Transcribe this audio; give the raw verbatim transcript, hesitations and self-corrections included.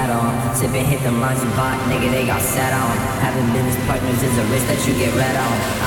hat on. Sipping, hit them lines and bot, nigga, they got sat on. Having business partners is a risk that you get red on.